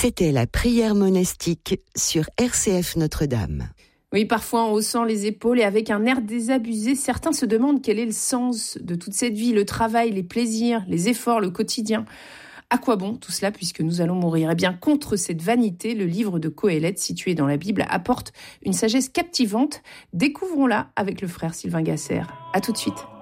C'était la prière monastique sur RCF Notre-Dame. Oui, parfois en haussant les épaules et avec un air désabusé, certains se demandent quel est le sens de toute cette vie, le travail, les plaisirs, les efforts, le quotidien. À quoi bon tout cela puisque nous allons mourir ? Eh bien, contre cette vanité, le livre de Qoéleth, situé dans la Bible, apporte une sagesse captivante. Découvrons-la avec le frère Sylvain Gasser. À tout de suite.